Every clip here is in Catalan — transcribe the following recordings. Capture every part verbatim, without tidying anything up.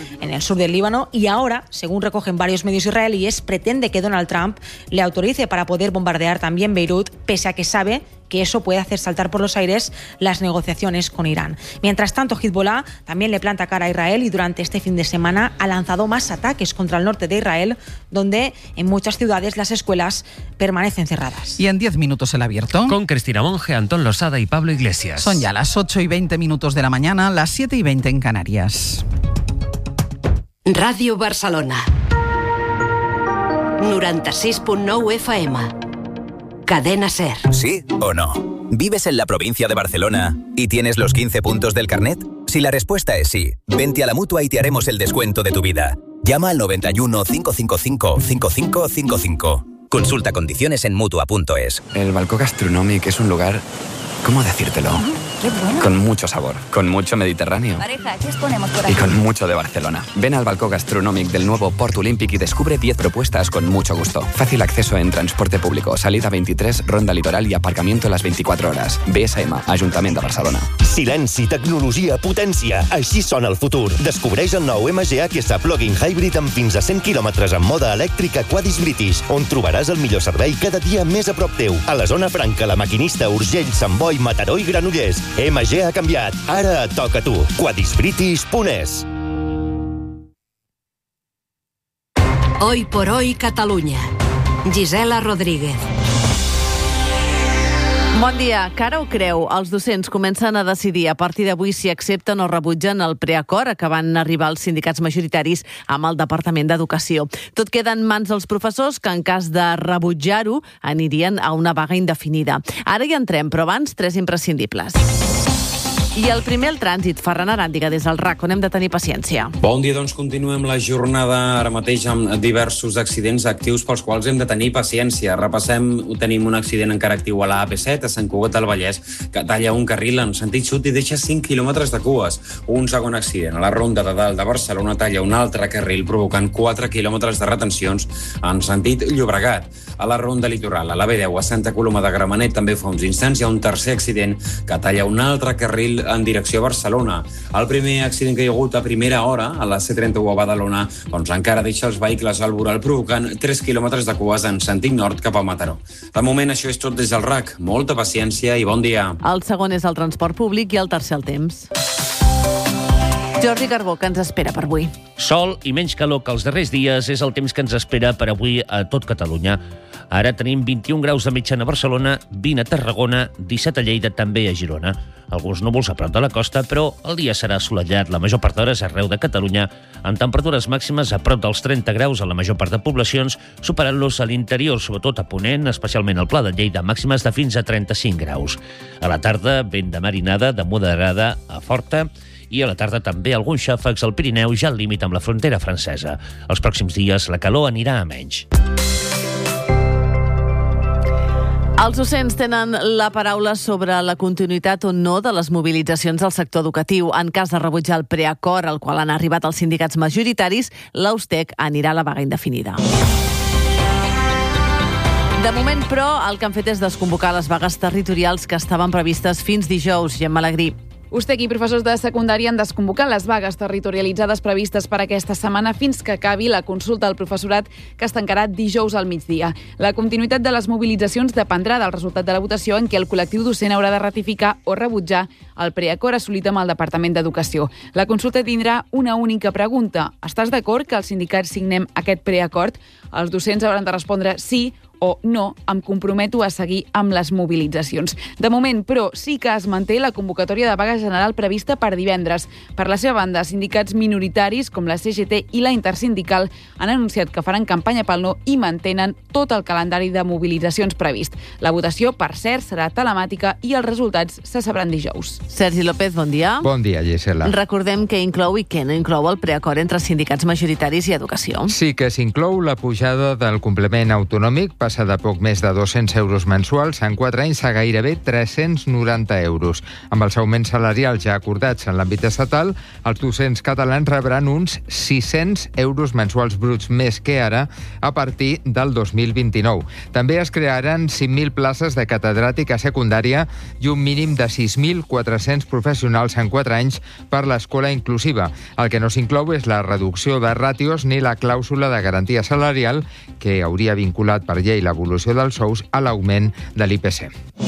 en el sur del Líbano, y ahora, según recogen varios medios israelíes, pretende que Donald Trump le autorice para poder bombardear también Beirut, pese a que sabe que eso puede hacer saltar por los aires las negociaciones con Irán. Mientras tanto, Hezbollah también le planta cara a Israel y durante este fin de semana ha lanzado más ataques contra el norte de Israel, donde en muchas ciudades las escuelas permanecen cerradas. Y en diez minutos el abierto. Con Cristina Monge, Antón Losada y Pablo Iglesias. Son ya las ocho y veinte minutos de la mañana, las siete y veinte en Canarias. Ràdio Barcelona. noranta-sis punto nueve F M. Cadena SER. ¿Sí o no? ¿Vives en la provincia de Barcelona y tienes los quince puntos del carnet? Si la respuesta es sí, vente a la Mutua y te haremos el descuento de tu vida. Llama al noventa y uno, cincuenta y cinco, cincuenta y cinco cincuenta y cinco. Consulta condiciones en mutua punto es. El Balcó Gastronòmic es un lugar... ¿Cómo decírtelo? ¡Qué bueno! Con mucho sabor, con mucho mediterráneo. Pareja, ¿qué os ponemos por aquí? Y con mucho de Barcelona. Ven al Balcó Gastronòmic del nuevo Port Olímpic y descubre diez propuestas con mucho gusto. Fácil acceso en transporte público, salida veintitrés, ronda litoral y aparcamiento las veinticuatro horas. B S M, Ajuntament de Barcelona. Silenci, tecnologia, potència. Així sona el futur. Descobreix el nou M G H S Plug-in Hybrid amb fins a cent quilòmetres en moda elèctrica Quadis British, on trobaràs el millor servei cada dia més a prop teu. A la zona franca, La Maquinista, Urgell, Sant Boi, Mataró i Granollers. M G ha canviat. Ara et toca a tu. quadis british punt es. Hoy por hoy Catalunya. Gisela Rodríguez. Bon dia. Que ara ho creu, els docents comencen a decidir a partir d'avui si accepten o rebutgen el preacord a què van arribar els sindicats majoritaris amb el Departament d'Educació. Tot queda en mans dels professors, que en cas de rebutjar-ho anirien a una vaga indefinida. Ara hi entrem, però abans tres imprescindibles. I el primer, el trànsit. Ferran Aràndiga, des del R A C, on hem de tenir paciència. Bon dia, doncs continuem la jornada ara mateix amb diversos accidents actius pels quals hem de tenir paciència. Repassem, tenim un accident encara actiu a la A P set, a Sant Cugat del Vallès, que talla un carril en sentit sud i deixa cinc quilòmetres de cues. Un segon accident a la Ronda de Dalt de Barcelona talla un altre carril, provocant quatre quilòmetres de retencions en sentit Llobregat. A la Ronda Litoral, a la B deu, a Santa Coloma de Gramenet, també fa uns instants hi ha un tercer accident que talla un altre carril en direcció a Barcelona. El primer accident que hi ha hagut a primera hora, a la C trenta-u a Badalona, doncs encara deixa els vehicles al voral, provocant tres quilòmetres de cues en sentit nord cap a Mataró. De moment, això és tot des del R A C. Molta paciència i bon dia. El segon és el transport públic i el tercer el temps. Jordi Carbó, que ens espera per avui? Sol i menys calor que els darrers dies és el temps que ens espera per avui a tot Catalunya. Ara tenim vint-i-un graus de mitjana a Barcelona, vint a Tarragona, disset a Lleida, també a Girona. Alguns núvols a prop de la costa, però el dia serà assolellat la major part d'hores arreu de Catalunya, amb temperatures màximes a prop dels trenta graus a la major part de poblacions, superant-los a l'interior, sobretot a Ponent, especialment al Pla de Lleida, màximes de fins a trenta-cinc graus. A la tarda, vent de marinada, de moderada a forta, i a la tarda també alguns xàfecs al Pirineu, ja al límit amb la frontera francesa. Els pròxims dies la calor anirà a menys. Els docents tenen la paraula sobre la continuïtat o no de les mobilitzacions del sector educatiu. En cas de rebutjar el preacord al qual han arribat els sindicats majoritaris, l'A U S T E C anirà a la vaga indefinida. De moment, però, el que han fet és desconvocar les vagues territorials que estaven previstes fins dijous. Gemma Alegrí. U S T E C i professors de secundària han desconvocat les vagues territorialitzades previstes per aquesta setmana fins que acabi la consulta al professorat, que es tancarà dijous al migdia. La continuïtat de les mobilitzacions dependrà del resultat de la votació en què el col·lectiu docent haurà de ratificar o rebutjar el preacord assolit amb el Departament d'Educació. La consulta tindrà una única pregunta. Estàs d'acord que els sindicats signem aquest preacord? Els docents hauran de respondre sí o no, em comprometo a seguir amb les mobilitzacions. De moment, però, sí que es manté la convocatòria de vaga general prevista per divendres. Per la seva banda, sindicats minoritaris com la C G T i la Intersindical han anunciat que faran campanya pel no i mantenen tot el calendari de mobilitzacions previst. La votació, per cert, serà telemàtica i els resultats se sabran dijous. Sergi López, bon dia. Bon dia, Gisela. Recordem què inclou i què no inclou el preacord entre sindicats majoritaris i educació. Sí que s'inclou la pujada del complement autonòmic, passant passa de poc més de dos-cents euros mensuals en quatre anys a gairebé tres-cents noranta euros. Amb els augments salarials ja acordats en l'àmbit estatal, els docents catalans rebran uns sis-cents euros mensuals bruts més que ara a partir del dos mil vint-i-nou. També es crearan cinc mil places de catedràtic a secundària i un mínim de sis mil quatre-cents professionals en quatre anys per l'escola inclusiva. El que no s'inclou és la reducció de ràtios ni la clàusula de garantia salarial que hauria vinculat per llei l'evolució dels sous a l'augment de l'I P C.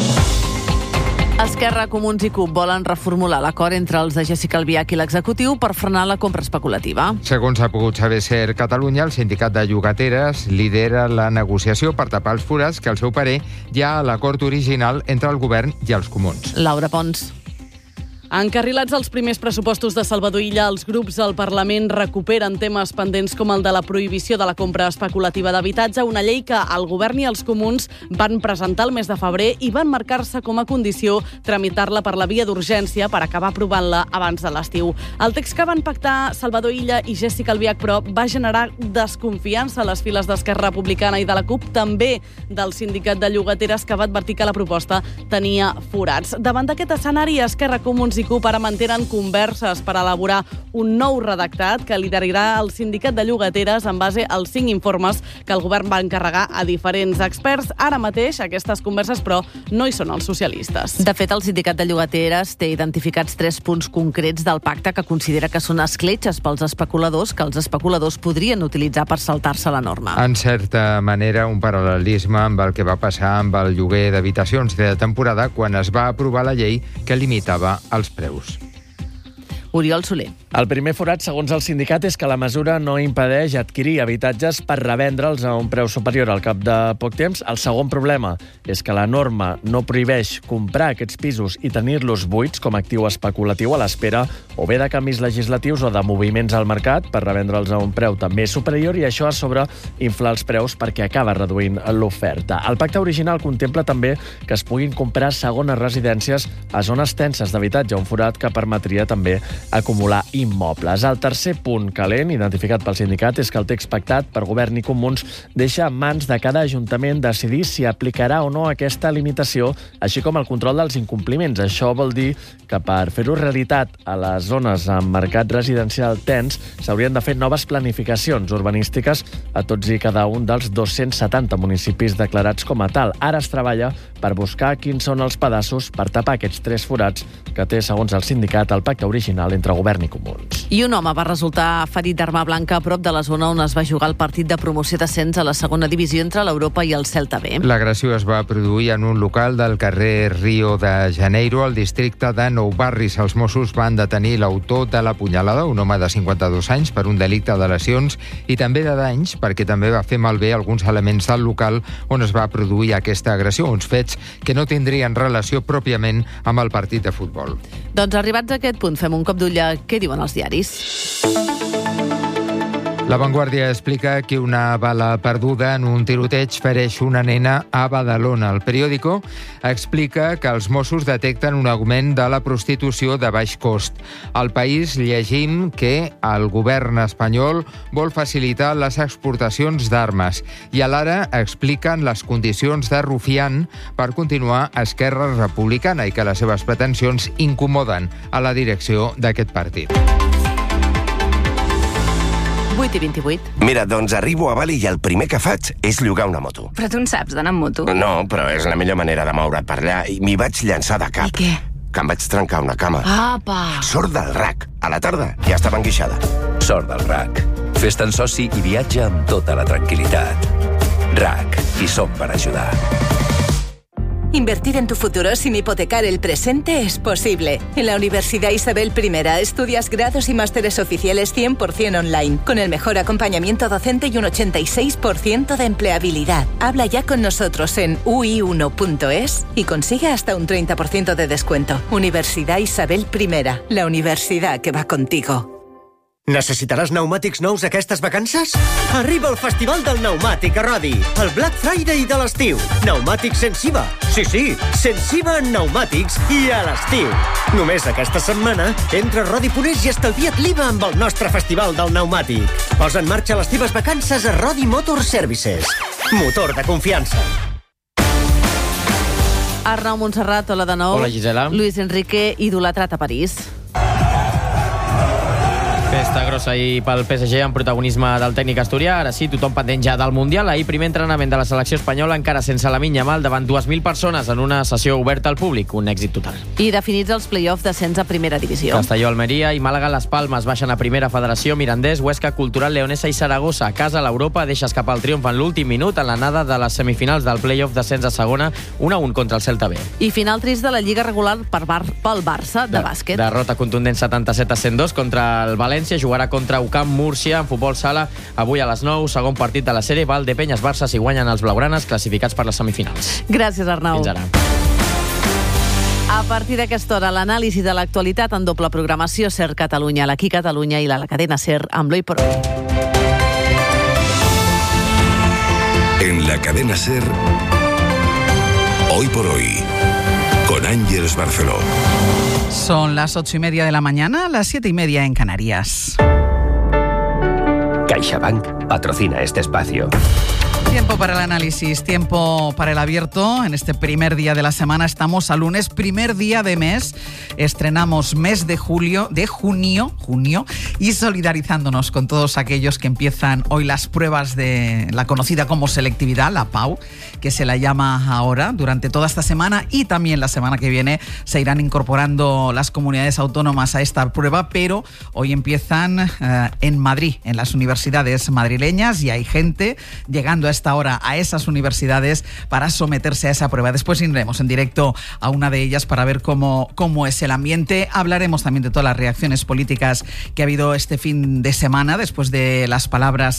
Esquerra, Comuns i C U P volen reformular l'acord entre els de Jéssica Albiach i l'executiu per frenar la compra especulativa. Segons ha pogut saber Ser Catalunya, el sindicat de llogateres lidera la negociació per tapar els forats que, al seu parer, hi ha a l'acord original entre el govern i els comuns. Laura Pons. Encarrilats els primers pressupostos de Salvador Illa, els grups al Parlament recuperen temes pendents com el de la prohibició de la compra especulativa d'habitatge, una llei que el govern i els comuns van presentar el mes de febrer i van marcar-se com a condició tramitar-la per la via d'urgència per acabar aprovant-la abans de l'estiu. El text que van pactar Salvador Illa i Jéssica Albiach, però, va generar desconfiança a les files d'Esquerra Republicana i de la C U P, també del sindicat de llogateres, que va advertir que la proposta tenia forats. Davant d'aquest escenari, Esquerra, Comuns i C U P ara mantenen converses per elaborar un nou redactat que liderarà el sindicat de llogateres en base als cinc informes que el govern va encarregar a diferents experts. Ara mateix aquestes converses, però, no hi són els socialistes. De fet, el sindicat de llogateres té identificats tres punts concrets del pacte que considera que són escletxes pels especuladors que els especuladors podrien utilitzar per saltar-se la norma. En certa manera, un paral·lelisme amb el que va passar amb el lloguer d'habitacions de temporada quan es va aprovar la llei que limitava els preus. Oriol Soler. El primer forat, segons el sindicat, és que la mesura no impedeix adquirir habitatges per revendre'ls a un preu superior al cap de poc temps. El segon problema és que la norma no prohibeix comprar aquests pisos i tenir-los buits com a actiu especulatiu a l'espera o bé de canvis legislatius o de moviments al mercat per revendre'ls a un preu també superior, i això a sobre infla els preus perquè acaba reduint l'oferta. El pacte original contempla també que es puguin comprar segones residències a zones tenses d'habitatge, un forat que permetria també acumular immobles. El tercer punt calent, identificat pel sindicat, és que el text pactat per govern i comuns deixa en mans de cada ajuntament decidir si aplicarà o no aquesta limitació, així com el control dels incompliments. Això vol dir que per fer-ho realitat a les zones amb mercat residencial tens s'haurien de fer noves planificacions urbanístiques a tots i cada un dels dos-cents setanta municipis declarats com a tal. Ara es treballa per buscar quins són els pedaços per tapar aquests tres forats que té, segons el sindicat, el pacte original entre govern i comuns. I un home va resultar ferit d'arma blanca a prop de la zona on es va jugar el partit de promoció d'ascens a la segona divisió entre l'Europa i el Celta B. L'agressió es va produir en un local del carrer Rio de Janeiro, al districte de Nou Barris. Els Mossos van detenir l'autor de la punyalada, un home de cinquanta-dos anys, per un delicte de lesions i també de danys, perquè també va fer malbé alguns elements del local on es va produir aquesta agressió, uns fets que no tindrien relació pròpiament amb el partit de futbol. Doncs arribats a aquest punt, fem un cop d'ull a què diuen els diaris. La Vanguardia explica que una bala perduda en un tiroteig fereix una nena a Badalona. El periòdico explica que els Mossos detecten un augment de la prostitució de baix cost. Al País llegim que el govern espanyol vol facilitar les exportacions d'armes i a l'Ara expliquen les condicions de Rufián per continuar a Esquerra Republicana i que les seves pretensions incomoden a la direcció d'aquest partit. vuit i vint-i-vuit. Mira, doncs arribo a Bali i el primer que faig és llogar una moto. Però tu en saps d'anar amb moto? No, però és la millor manera de moure't per allà i m'hi vaig llançar de cap. I què? Que em vaig trencar una cama. Apa! Sort del R A C. A la tarda ja estava enguixada. Sort del R A C. Fes-te'n soci i viatja amb tota la tranquil·litat. R A C. Hi som per ajudar. Invertir en tu futuro sin hipotecar el presente es posible. En la Universidad Isabel I estudias grados y másteres oficiales cien por ciento online, con el mejor acompañamiento docente y un ochenta y seis por ciento de empleabilidad. Habla ya con nosotros en u i uno punto es y consigue hasta un treinta por ciento de descuento. Universidad Isabel I, la universidad que va contigo. Necessitaràs pneumàtics nous aquestes vacances? Arriba el Festival del Pneumàtic a Rodi, el Black Friday de l'estiu. Pneumàtics sense I V A. Sí, sí, sense I V A en pneumàtics i a l'estiu. Només aquesta setmana, entra a Rodi punt es i estalvia't l'I V A amb el nostre Festival del Pneumàtic. Posa en marxa les teves vacances a Rodi Motor Services. motor de confiança. Arnau Montserrat, hola de nou. Hola, Gisela. Luis Enrique, idolatrat a París. Festa grossa ahir pel P S G amb protagonisme del tècnic asturià. Ara sí, tothom pendent ja del Mundial. Ahir primer entrenament de la selecció espanyola encara sense Lamine Yamal davant dues mil persones en una sessió oberta al públic. Un èxit total. I definits els play-offs d'ascens a primera divisió. Castelló, Almeria i Màlaga, Les Palmes baixen a primera federació. Mirandés, Huesca, Cultural, Leonesa i Saragossa. A casa, l'Europa deixa escapar el triomf en l'últim minut en l'anada de les semifinals del play-off d'ascens a segona, un a un contra el Celta B. I final trist de la Lliga regular per Bar pel Barça de, de bàsquet. Derrota contundent setanta-set a cent dos contra el València. Jugarà contra U C A M Múrcia en futbol sala avui a les nou, segon partit de la sèrie. Valdepeñas Barça si guanyen els blaugranes, classificats per les semifinals. Gràcies, Arnau. Fins ara. A partir d'aquesta hora, l'anàlisi de l'actualitat en doble programació. SER Catalunya, l'Aquí Catalunya i la, la cadena SER amb l'Hoy por Hoy. En la cadena SER, Hoy por Hoy, con Ángeles Barceló. Son las ocho y media de la mañana, las siete y media en Canarias. CaixaBank patrocina este espacio. Tiempo para el análisis, tiempo para el abierto. En este primer día de la semana estamos a lunes, primer día de mes. Estrenamos mes de julio, de junio, junio, y solidarizándonos con todos aquellos que empiezan hoy las pruebas de la conocida como selectividad, la P A U, que se la llama ahora. Durante toda esta semana y también la semana que viene se irán incorporando las comunidades autónomas a esta prueba, pero hoy empiezan eh, en Madrid, en las universidades madrileñas, y hay gente llegando a esta hora a esas universidades para someterse a esa prueba. Después iremos en directo a una de ellas para ver cómo, cómo es el ambiente. Hablaremos también de todas las reacciones políticas que ha habido este fin de semana después de las palabras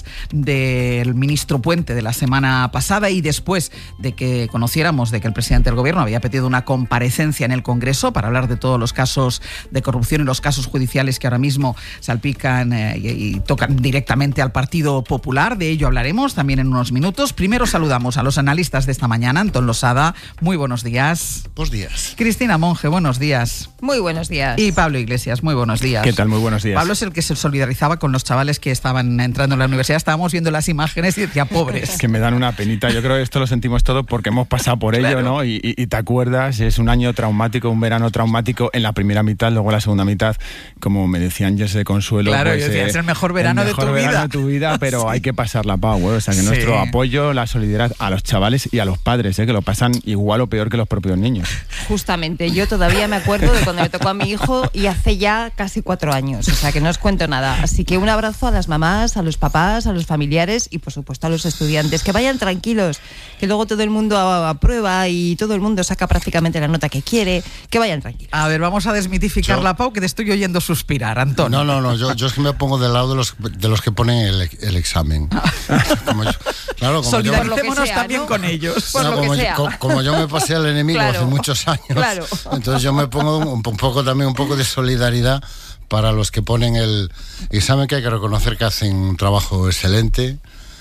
del ministro Puente de la semana pasada y después de que conociéramos de que el presidente del gobierno había pedido una comparecencia en el Congreso para hablar de todos los casos de corrupción y los casos judiciales que ahora mismo salpican eh, y, y tocan directamente al Partido Popular. De ello hablaremos también en unos minutos. Primero saludamos a los analistas de esta mañana. Antón Losada, muy buenos días. Buenos días. Cristina Monge, buenos días. Muy buenos días. Y Pablo Iglesias, muy buenos días. ¿Qué tal? Muy buenos días. Pablo es el que se solidarizaba con los chavales que estaban entrando en la universidad. Estábamos viendo las imágenes y decía, pobres. Es que me dan una penita. Yo creo que esto lo sentimos todo porque hemos pasado por ello, claro. ¿no? Y, y, y te acuerdas, es un año traumático, un verano traumático en la primera mitad, luego en la segunda mitad, como me decía Ángeles de Consuelo. Claro, pues, yo decía, eh, es el mejor verano el mejor de tu verano vida. de tu vida, pero sí. Hay que pasar la P A U, ¿eh? O sea, que sí. Nuestro apoyo, la solidaridad a los chavales y a los padres, ¿eh? Que lo pasan igual o peor que los propios niños. Justamente, yo todavía me acuerdo de cuando le tocó a mi hijo y hace ya casi cuatro años, o sea que no os cuento nada. Así que un abrazo a las mamás, a los papás, a los familiares y por supuesto a los estudiantes. Que vayan tranquilos, que luego todo el mundo aprueba y todo el mundo saca prácticamente la nota que quiere. Que vayan tranquilos. A ver, vamos a desmitificar yo, la P A U, que te estoy oyendo suspirar, Antón. No, no, no, yo, yo es que me pongo del lado de los, de los que ponen el, el examen. Como yo, claro, como Solidaricémonos sea, también ¿no? con ellos. Por no, lo que como, sea. Yo, como yo me pasé al enemigo claro. hace muchos años, claro. entonces yo me pongo un, un poco también un poco de solidaridad para los que ponen el examen, que hay que reconocer que hacen un trabajo excelente,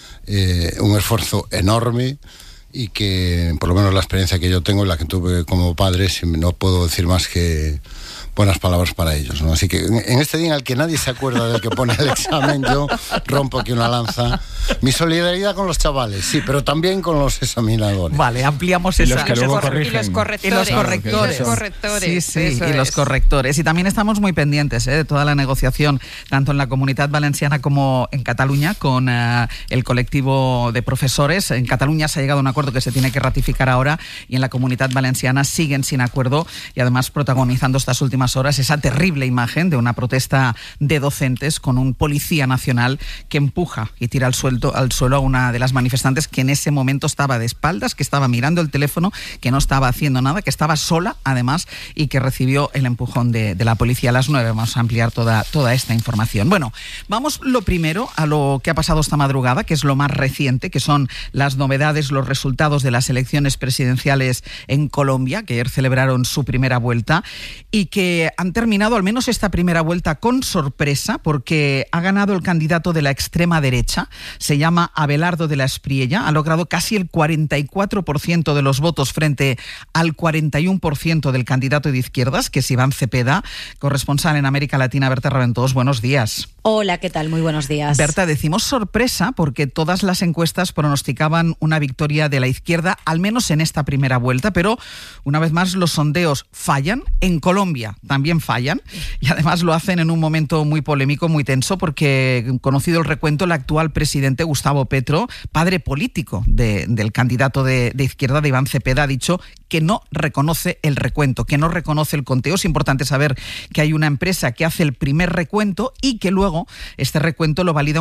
eh, un esfuerzo enorme, y que por lo menos la experiencia que yo tengo y la que tuve como padre, no puedo decir más que buenas palabras para ellos, ¿no? Así que en este día en el que nadie se acuerda del que pone el examen, yo rompo aquí una lanza. Mi solidaridad con los chavales, sí, pero también con los examinadores. Vale, ampliamos y esa. Los que luego corrigen. Y los correctores. Y los correctores. Y los correctores. Sí, sí, Eso y es. los correctores. Y también estamos muy pendientes, ¿eh? De toda la negociación, tanto en la Comunitat Valenciana como en Cataluña, con uh, el colectivo de profesores. En Cataluña se ha llegado a un acuerdo que se tiene que ratificar ahora, y en la Comunitat Valenciana siguen sin acuerdo, y además protagonizando estas últimas horas esa terrible imagen de una protesta de docentes con un policía nacional que empuja y tira al, suelto, al suelo a una de las manifestantes que en ese momento estaba de espaldas, que estaba mirando el teléfono, que no estaba haciendo nada, que estaba sola además, y que recibió el empujón de, de la policía. A las nueve vamos a ampliar toda, toda esta información. Bueno, vamos lo primero a lo que ha pasado esta madrugada, que es lo más reciente, que son las novedades, los resultados de las elecciones presidenciales en Colombia, que ayer celebraron su primera vuelta y que han terminado al menos esta primera vuelta con sorpresa, porque ha ganado el candidato de la extrema derecha, se llama Abelardo de la Espriella, ha logrado casi el cuarenta y cuatro por ciento de los votos frente al cuarenta y uno por ciento del candidato de izquierdas, que es Iván Cepeda. Corresponsal en América Latina, Berta Raventós, buenos días. Hola, ¿qué tal? Muy buenos días. Berta, decimos sorpresa porque todas las encuestas pronosticaban una victoria de la izquierda, al menos en esta primera vuelta, pero una vez más los sondeos fallan. En Colombia también fallan y además lo hacen en un momento muy polémico, muy tenso, porque, conocido el recuento, el actual presidente Gustavo Petro, padre político de, del candidato de, de izquierda, de Iván Cepeda, ha dicho que no reconoce el recuento, que no reconoce el conteo. Es importante saber que hay una empresa que hace el primer recuento y que luego este recuento lo valida